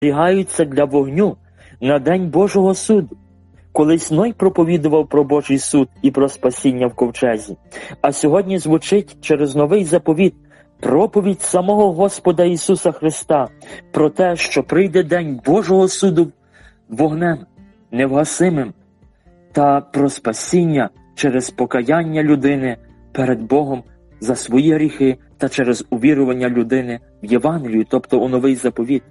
зберігаються для вогню на день Божого суду. Колись Ной проповідував про Божий суд і про спасіння в ковчезі, а сьогодні звучить через новий заповіт проповідь самого Господа Ісуса Христа про те, що прийде день Божого суду вогнем невгасимим, та про спасіння через покаяння людини перед Богом за свої гріхи та через увірування людини в Євангелію, тобто у новий заповіт.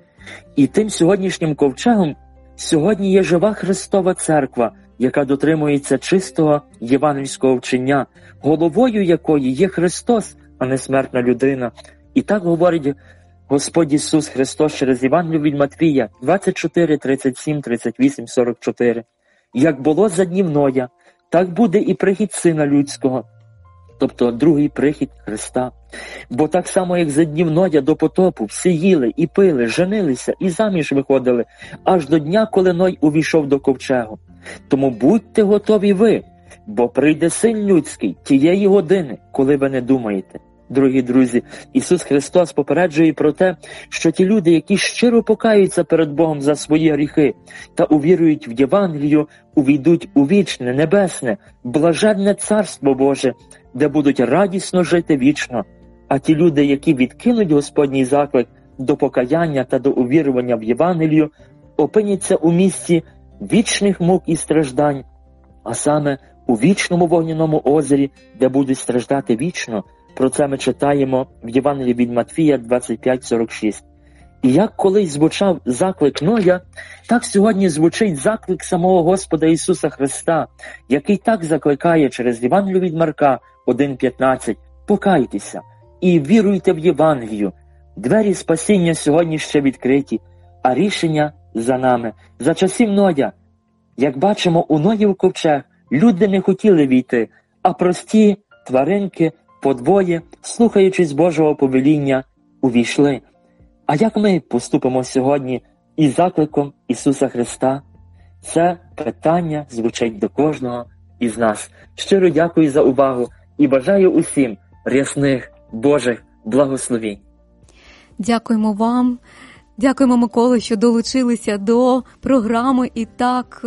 І тим сьогоднішнім ковчегом сьогодні є жива Христова Церква, яка дотримується чистого євангельського вчення, головою якої є Христос, а не смертна людина. І так говорить Господь Ісус Христос через Євангелію від Матвія 24, 37, 38, 44. «Як було за днів Ноя, так буде і прихід Сина Людського», тобто другий прихід Христа. «Бо так само, як за днів Ноя до потопу, всі їли і пили, женилися і заміж виходили, аж до дня, коли Ной увійшов до ковчегу. Тому будьте готові ви, бо прийде Син Людський тієї години, коли ви не думаєте». Дорогі друзі, Ісус Христос попереджує про те, що ті люди, які щиро покаються перед Богом за свої гріхи та увірують в Євангелію, увійдуть у вічне, небесне, блаженне Царство Боже, де будуть радісно жити вічно. А ті люди, які відкинуть Господній заклик до покаяння та до увірування в Євангелію, опиняться у місці вічних мук і страждань, а саме у вічному вогняному озері, де будуть страждати вічно. Про це ми читаємо в Євангелії від Матвія 25:46. І як колись звучав заклик Ноя, так сьогодні звучить заклик самого Господа Ісуса Христа, який так закликає через Євангелію від Марка 1:15: «Покайтеся і віруйте в Євангелію». Двері спасіння сьогодні ще відкриті, а рішення за нами. За часів Ноя, як бачимо, у Ноїв ковчег люди не хотіли війти, а прості тваринки подвоє, слухаючись Божого повеління, увійшли. А як ми поступимо сьогодні із закликом Ісуса Христа? Це питання звучить до кожного із нас. Щиро дякую за увагу і бажаю усім рясних Божих благословінь. Дякуємо вам. Дякуємо, Микола, що долучилися до програми і так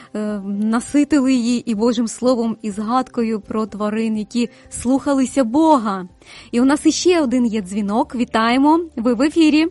наситили її і Божим Словом, і згадкою про тварин, які слухалися Бога. І у нас іще один є дзвінок. Вітаємо. Ви в ефірі.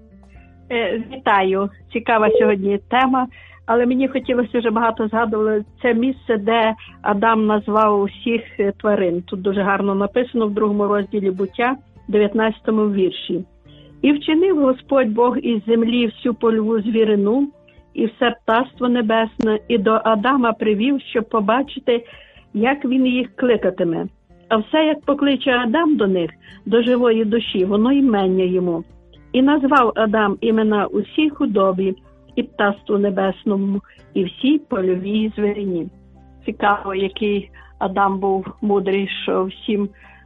Вітаю. Цікава сьогодні тема. Але мені хотілося, вже багато згадували, це місце, де Адам назвав усіх тварин. Тут дуже гарно написано в 2 розділі Буття, 19 вірші. «І вчинив Господь Бог із землі всю польову звірину, і все птаство небесне, і до Адама привів, щоб побачити, як він їх кликатиме. А все, як покличе Адам до них, до живої душі, воно імення йому. І назвав Адам імена усій худобі, і птаству небесному, і всій польовій звірині». Цікаво, який Адам був мудрий, що всім,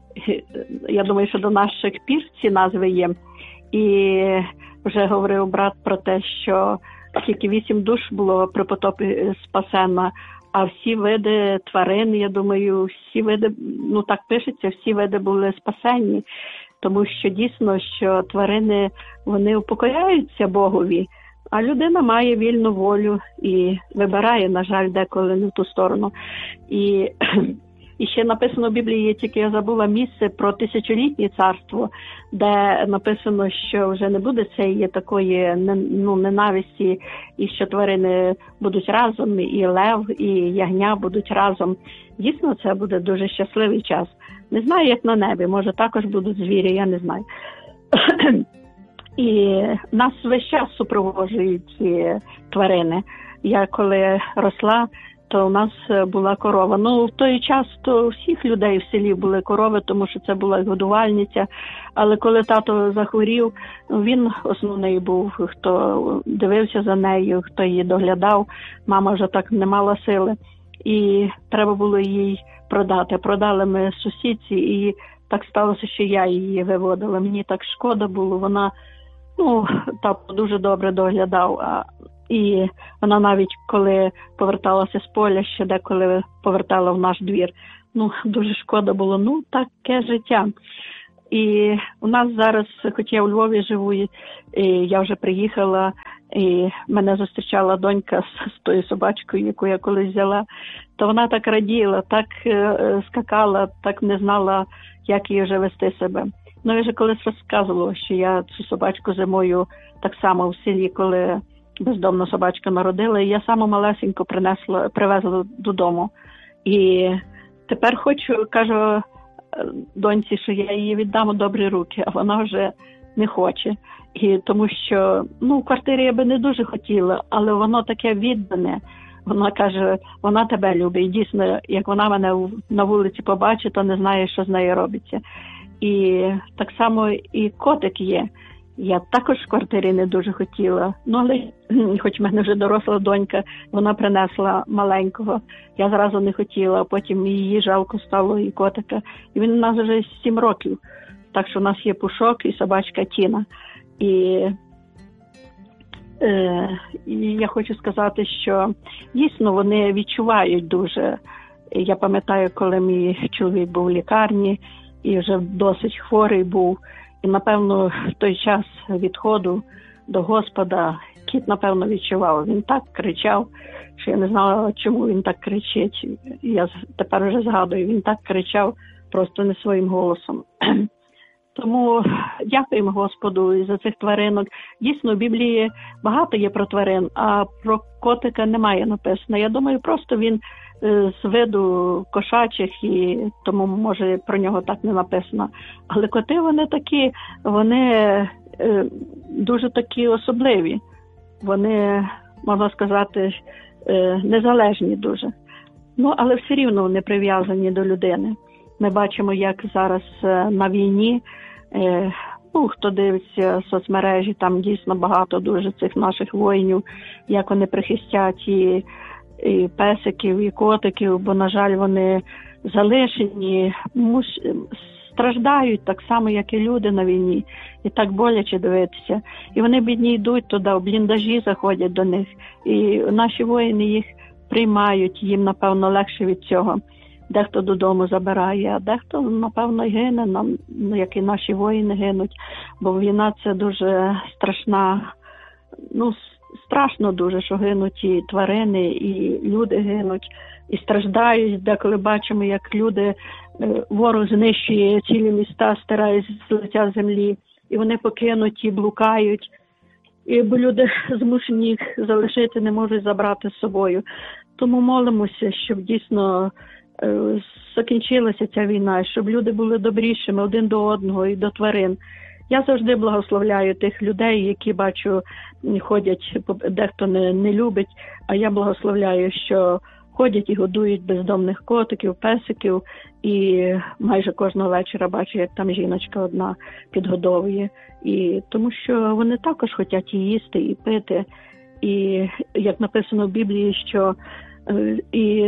я думаю, що до наших пір ці назви є. І вже говорив брат про те, що тільки 8 душ було при потопі спасено, а всі види тварин, я думаю, всі види, ну так пишеться, всі види були спасені. Тому що дійсно, що тварини, вони упокоряються Богові, а людина має вільну волю і вибирає, на жаль, деколи не в ту сторону. І ще написано в Біблії, тільки я забула місце про тисячолітнє царство, де написано, що вже не буде цієї такої ненависті, і що тварини будуть разом, і лев, і ягня будуть разом. Дійсно, це буде дуже щасливий час. Не знаю, як на небі, може також будуть звірі, я не знаю. І нас весь час супроводжують ці тварини. Я коли росла, то у нас була корова. Ну, в той час то всіх людей в селі були корови, тому що це була годувальниця. Але коли тато захворів, він основний був, хто дивився за нею, хто її доглядав. Мама вже так не мала сили. І треба було їй продати. Продали ми сусідці, і так сталося, що я її виводила. Мені так шкода було. Вона, тато дуже добре доглядав. І вона навіть, коли поверталася з поля, ще деколи повертала в наш двір. Дуже шкода було. Таке життя. І у нас зараз, хоч я у Львові живу, і я вже приїхала, і мене зустрічала донька з тою собачкою, яку я колись взяла, то вона так раділа, так скакала, так не знала, як її вже вести себе. Ну, я вже колись розказувала, що я цю собачку зимою так само в селі, коли бездомна собачка народила, і я саму малесеньку привезла додому. І тепер кажу доньці, що я її віддам у добрі руки, а вона вже не хоче. І тому що, в квартирі я би не дуже хотіла, але воно таке віддане. Вона каже, вона тебе любить. І дійсно, як вона мене на вулиці побачить, то не знає, що з нею робиться. І так само і котик є. Я також в квартирі не дуже хотіла. Але хоч в мене вже доросла донька, вона принесла маленького. Я зразу не хотіла, а потім її жалко стало, і котика. І він у нас вже 7 років. Так що у нас є Пушок і собачка Тіна. І я хочу сказати, що дійсно вони відчувають дуже. Я пам'ятаю, коли мій чоловік був в лікарні і вже досить хворий був. І, напевно, в той час відходу до Господа кіт, напевно, відчував. Він так кричав, що я не знала, чому він так кричить. Я тепер вже згадую, він так кричав просто не своїм голосом. Тому дякуємо Господу і за цих тваринок. Дійсно, в Біблії багато є про тварин, а про котика немає написано. Я думаю, просто він з виду кошачих, і тому, може, про нього так не написано. Але коти, вони такі, вони дуже такі особливі. Вони, можна сказати, незалежні дуже. Але все рівно вони прив'язані до людини. Ми бачимо, як зараз на війні, хто дивиться соцмережі, там дійсно багато дуже цих наших воїнів, як вони прихистять і песиків, і котиків, бо, на жаль, вони залишені, страждають так само, як і люди на війні, і так боляче дивитися. І вони, бідні, йдуть туди, в бліндажі заходять до них, і наші воїни їх приймають, їм, напевно, легше від цього. Дехто додому забирає, а дехто, напевно, й гине, як і наші воїни гинуть, бо війна – це дуже страшна, страшно дуже, що гинуть і тварини, і люди гинуть, і страждають. Деколи бачимо, як люди, ворог знищує цілі міста, стирає з лиця землі, і вони покинуті, блукають, бо люди змушені їх залишити, не можуть забрати з собою. Тому молимося, щоб дійсно закінчилася ця війна, щоб люди були добрішими один до одного і до тварин. Я завжди благословляю тих людей, які, бачу, ходять, дехто не любить, а я благословляю, що ходять і годують бездомних котиків, песиків, і майже кожного вечора бачу, як там жіночка одна підгодовує. І тому що вони також хочуть і їсти, і пити. І, як написано в Біблії, що і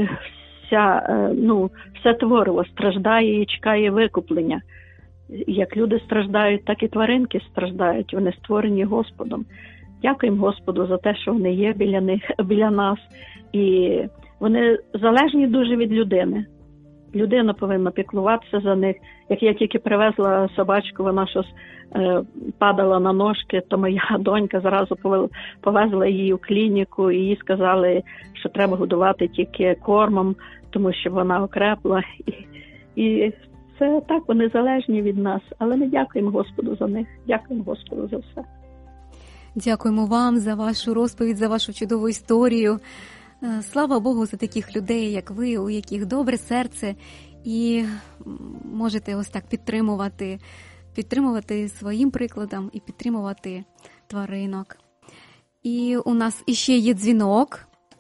все твориво страждає і чекає викуплення. Як люди страждають, так і тваринки страждають. Вони створені Господом. Дякуємо Господу за те, що вони є біля нас. І вони залежні дуже від людини. Людина повинна піклуватися за них. Як я тільки привезла собачку, вона щось падала на ножки, то моя донька зразу повезла її у клініку, і їй сказали, що треба годувати тільки кормом, тому що вона окрепла. І це так, вони залежні від нас. Але ми дякуємо Господу за них. Дякуємо Господу за все. Дякуємо вам за вашу розповідь, за вашу чудову історію. Слава Богу за таких людей, як ви, у яких добре серце, і можете ось так підтримувати своїм прикладом і підтримувати тваринок. І у нас іще є дзвінок.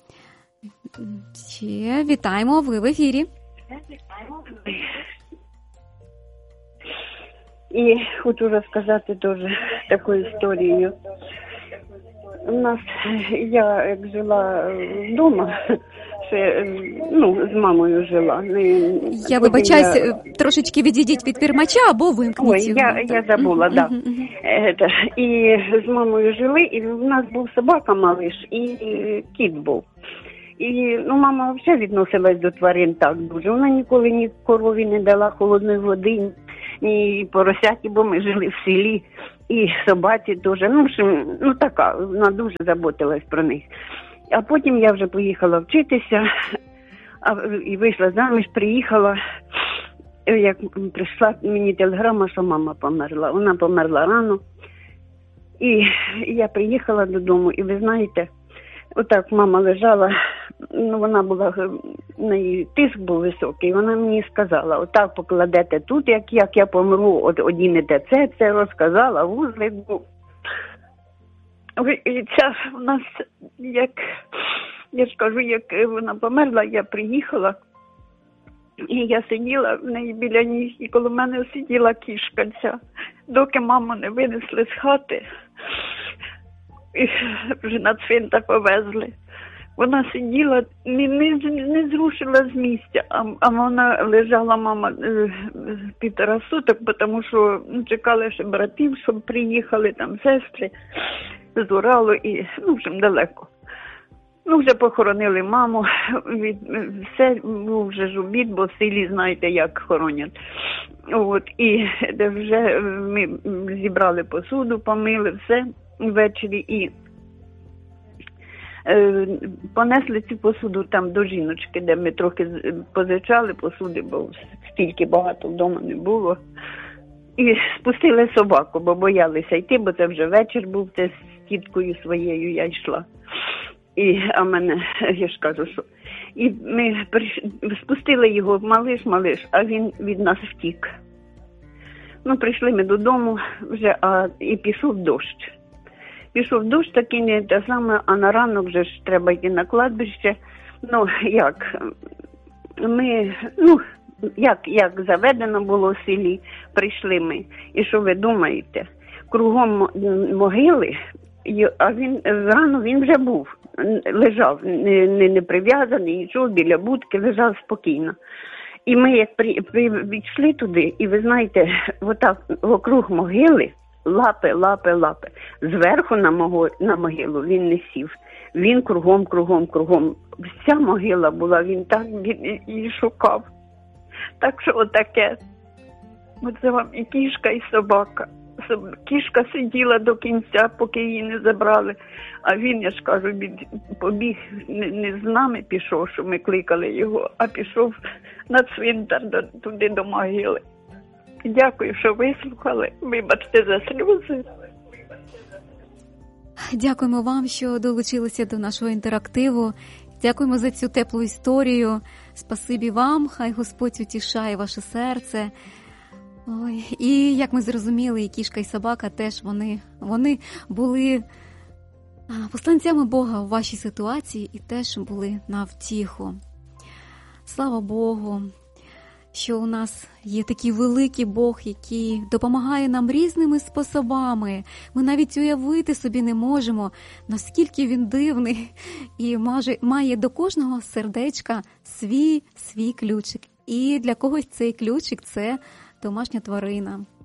Вітаємо, ви в ефірі. І хочу розказати дуже таку історію. У нас, я як жила вдома, з мамою жила. Я вибачаюсь, трошечки відійдіть від фірмача або вимкніть. Ой, я забула, так. І з мамою жили, і в нас був собака малиш, і кіт був. І мама взагалі відносилась до тварин так дуже. Вона ніколи ні корові не дала холодної води, ні поросяті, бо ми жили в селі, і собаці теж. Така, вона дуже заботилась про них. А потім я вже поїхала вчитися, і вийшла заміж, приїхала, як прийшла мені телеграма, що мама померла. Вона померла рано. І я приїхала додому, і ви знаєте, отак мама лежала, вона була, в неї тиск був високий, вона мені сказала, отак покладете тут, як я помру, одінете це розказала, вузлик був. І ця у нас, я ж кажу, як вона померла, я приїхала, і я сиділа в неї біля ніг, і коло мене сиділа кішка ця, доки маму не винесли з хати, і вже на цвинтар повезли. Вона сиділа, не зрушила з місця, а вона лежала, мама, 1,5 суток, тому що чекали ще братів, щоб приїхали, там сестри з Уралу, і, далеко. Вже похоронили маму, все, був вже ж обід, бо в селі, знаєте, як хоронять. І вже ми зібрали посуду, помили, все ввечері, і понесли цю посуду там до жіночки, де ми трохи позичали посуди, бо стільки багато вдома не було. І спустили собаку, бо боялися йти, бо це вже вечір був, це з тіткою своєю я йшла. А мене, я ж кажу, що... І ми спустили його, малиш, а він від нас втік. Прийшли ми додому вже, і пішов дощ. Пішов дощ такий, не те саме, а на ранок вже ж треба йти на кладбище. Як заведено було в селі, прийшли ми. І що ви думаєте? Кругом могили, а рано він вже був. Лежав, не прив'язаний, нічого, біля будки, лежав спокійно. І ми як відійшли туди, і ви знаєте, отак округ могили, лапи. Зверху на могилу він не сів. Він кругом. Вся могила була, він так її шукав. Так що отаке. Оце вам і кішка, і собака. Кішка сиділа до кінця, поки її не забрали. А він, я ж кажу, побіг, не з нами пішов, що ми кликали його, а пішов на цвинтар, туди до могили. Дякую, що вислухали. Вибачте за сльози. Дякуємо вам, що долучилися до нашого інтерактиву. Дякуємо за цю теплу історію. Спасибі вам, хай Господь утішає ваше серце. І, як ми зрозуміли, і кішка, і собака теж вони були посланцями Бога у вашій ситуації і теж були на втіху. Слава Богу, що у нас є такий великий Бог, який допомагає нам різними способами. Ми навіть уявити собі не можемо, наскільки він дивний і має до кожного сердечка свій ключик. І для когось цей ключик – це домашня тварина.